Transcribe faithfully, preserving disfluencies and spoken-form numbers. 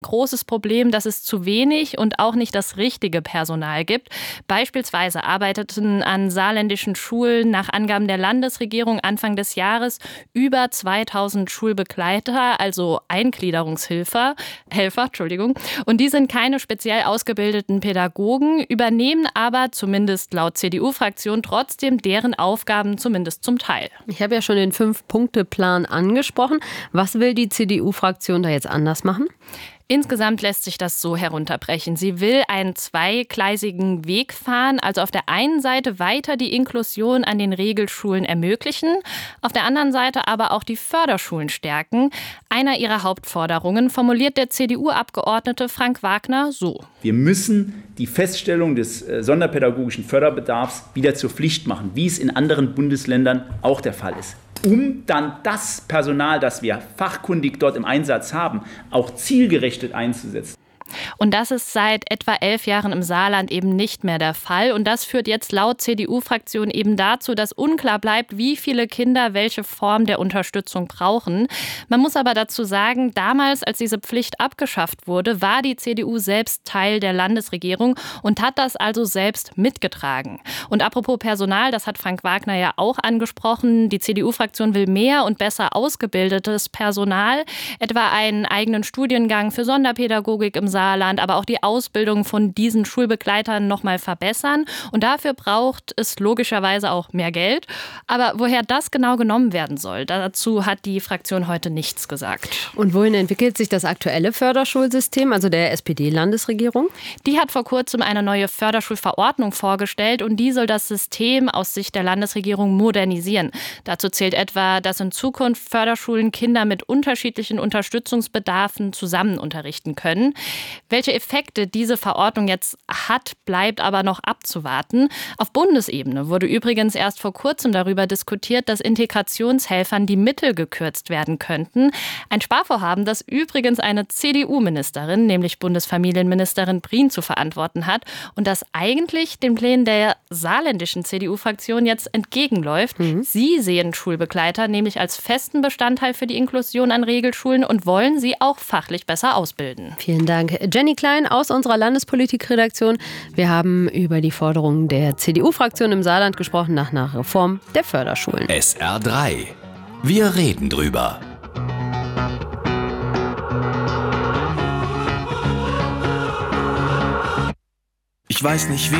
großes Problem, dass es zu wenig und auch nicht das richtige Personal gibt. Beispielsweise arbeiteten an saarländischen Schulen nach Angaben der Landesregierung Anfang des Jahres über zweitausend Schulbegleiter, also Eingliederungshilfer, Helfer, Entschuldigung. Und die sind keine speziell ausgebildeten Pädagogen, übernehmen aber zumindest laut C D U-Fraktion trotzdem deren Aufgaben zumindest zum Teil. Ich habe ja schon den Fünf-Punkte-Plan angesprochen. Was will die C D U-Fraktion da jetzt anders machen? Insgesamt lässt sich das so herunterbrechen. Sie will einen zweigleisigen Weg fahren, also auf der einen Seite weiter die Inklusion an den Regelschulen ermöglichen, auf der anderen Seite aber auch die Förderschulen stärken. Einer ihrer Hauptforderungen formuliert der C D U-Abgeordnete Frank Wagner so: Wir müssen die Feststellung des äh, sonderpädagogischen Förderbedarfs wieder zur Pflicht machen, wie es in anderen Bundesländern auch der Fall ist, um dann das Personal, das wir fachkundig dort im Einsatz haben, auch zielgerichtet einzusetzen. Und das ist seit etwa elf Jahren im Saarland eben nicht mehr der Fall. Und das führt jetzt laut C D U-Fraktion eben dazu, dass unklar bleibt, wie viele Kinder welche Form der Unterstützung brauchen. Man muss aber dazu sagen, damals, als diese Pflicht abgeschafft wurde, war die C D U selbst Teil der Landesregierung und hat das also selbst mitgetragen. Und apropos Personal, das hat Frank Wagner ja auch angesprochen, die C D U-Fraktion will mehr und besser ausgebildetes Personal, etwa einen eigenen Studiengang für Sonderpädagogik im Saarland, aber auch die Ausbildung von diesen Schulbegleitern noch mal verbessern. Und dafür braucht es logischerweise auch mehr Geld. Aber woher das genau genommen werden soll, dazu hat die Fraktion heute nichts gesagt. Und wohin entwickelt sich das aktuelle Förderschulsystem, also der S P D-Landesregierung? Die hat vor kurzem eine neue Förderschulverordnung vorgestellt und die soll das System aus Sicht der Landesregierung modernisieren. Dazu zählt etwa, dass in Zukunft Förderschulen Kinder mit unterschiedlichen Unterstützungsbedarfen zusammen unterrichten können. Welche Effekte diese Verordnung jetzt hat, bleibt aber noch abzuwarten. Auf Bundesebene wurde übrigens erst vor kurzem darüber diskutiert, dass Integrationshelfern die Mittel gekürzt werden könnten. Ein Sparvorhaben, das übrigens eine C D U-Ministerin, nämlich Bundesfamilienministerin Brien, zu verantworten hat und das eigentlich den Plänen der saarländischen C D U-Fraktion jetzt entgegenläuft. Mhm. Sie sehen Schulbegleiter nämlich als festen Bestandteil für die Inklusion an Regelschulen und wollen sie auch fachlich besser ausbilden. Vielen Dank. Jenny Klein aus unserer Landespolitikredaktion. Wir haben über die Forderungen der C D U-Fraktion im Saarland gesprochen nach einer Reform der Förderschulen. S R drei. Wir reden drüber. Ich weiß nicht, wie